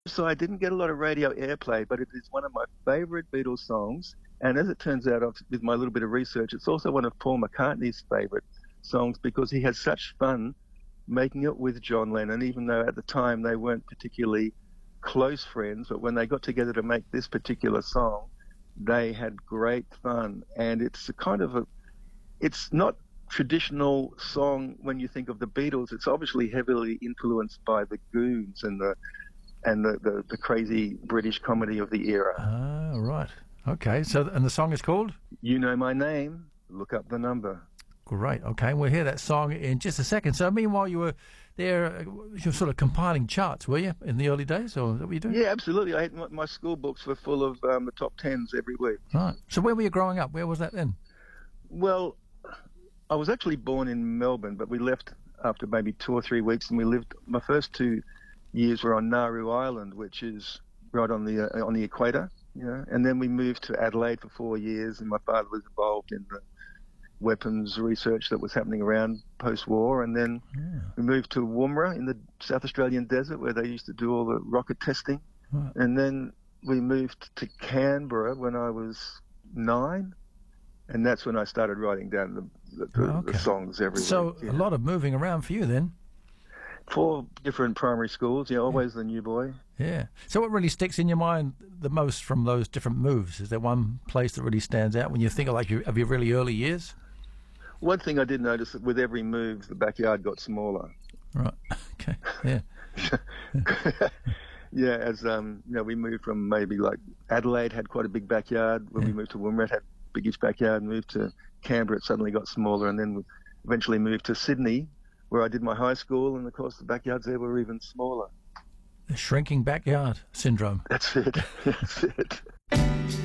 So I didn't get a lot of radio airplay, but it is one of my favourite Beatles songs. And as it turns out, with my little bit of research, it's also one of Paul McCartney's favourite songs because he had such fun making it with John Lennon, even though at the time they weren't particularly close friends. But when they got together to make this particular song, they had great fun. And it's a kind of it's not traditional song when you think of the Beatles. It's obviously heavily influenced by the Goons and the crazy British comedy of the era. Ah, right. Okay. So, and the song is called? You Know My Name, Look Up the Number. Great. Okay. We'll hear that song in just a second. So, meanwhile, you were there, you were sort of compiling charts, were you, in the early days? Or is that what you doing? Yeah, absolutely. I had my school books were full of the top tens every week. Right. So, where were you growing up? Where was that then? Well, I was actually born in Melbourne, but we left after maybe 2 or 3 weeks, and we lived. My first 2 years were on Nauru Island, which is right on the equator, you know. And then we moved to Adelaide for 4 years, and my father was involved in the weapons research that was happening around post-war. And then we moved to Woomera in the South Australian desert, where they used to do all the rocket testing. Right. And then we moved to Canberra when I was 9. And that's when I started writing down the songs every week. So a lot of moving around for you then. 4 different primary schools, always the new boy. Yeah. So what really sticks in your mind the most from those different moves? Is there one place that really stands out when you think of your really early years? One thing I did notice that with every move, the backyard got smaller. Right. Okay. Yeah. Yeah, as we moved from maybe like Adelaide had quite a big backyard. When we moved to Woomera, it had biggish backyard. Moved to Canberra, it suddenly got smaller, and then eventually moved to Sydney, where I did my high school, and of course the backyards there were even smaller. The shrinking backyard syndrome. That's it. That's it.